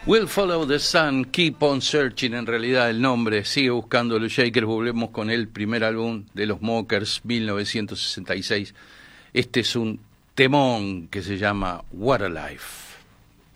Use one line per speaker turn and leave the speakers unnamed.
We'll Follow the Sun, Keep on Searching, en realidad el nombre, sigue buscando los Shakers. Volvemos con el primer álbum de los Mockers, 1966. Este es un temón que se llama What a Life.